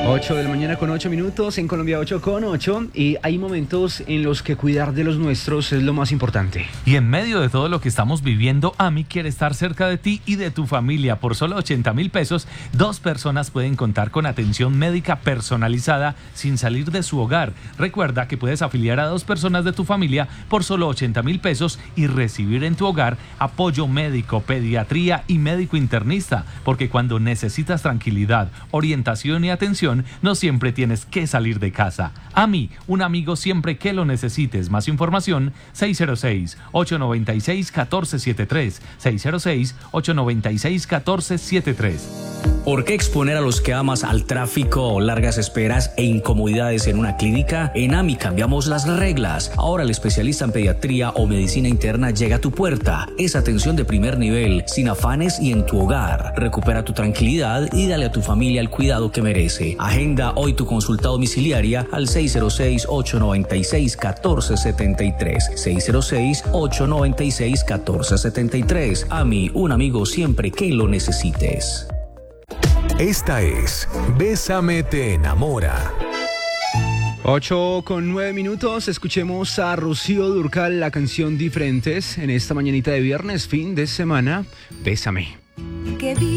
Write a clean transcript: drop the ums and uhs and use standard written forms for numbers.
8 de la mañana con 8 minutos, en Colombia 8 con 8, y hay momentos en los que cuidar de los nuestros es lo más importante. Y en medio de todo lo que estamos viviendo, AMI quiere estar cerca de ti y de tu familia. Por solo 80.000 pesos, 2 personas pueden contar con atención médica personalizada sin salir de su hogar. Recuerda que puedes afiliar a 2 personas de tu familia por solo 80.000 pesos y recibir en tu hogar apoyo médico, pediatría y médico internista, porque cuando necesitas tranquilidad, orientación y atención, no siempre tienes que salir de casa. AMI, un amigo siempre que lo necesites. Más información, 606-896-1473, 606-896-1473. ¿Por qué exponer a los que amas al tráfico, largas esperas e incomodidades en una clínica? En AMI cambiamos las reglas. Ahora el especialista en pediatría o medicina interna llega a tu puerta. Es atención de primer nivel, sin afanes y en tu hogar. Recupera tu tranquilidad y dale a tu familia el cuidado que merece. Agenda hoy tu consulta domiciliaria al 606-896-1473. 606-896-1473. AMI, un amigo siempre que lo necesites. Esta es Bésame te enamora. 8 con 9 minutos, escuchemos a Rocío Dúrcal, la canción Diferentes, en esta mañanita de viernes, fin de semana. Bésame.